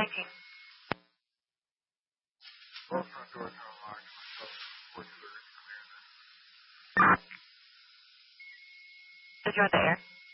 18. Both front doors are unlocked. So, Did you want the air?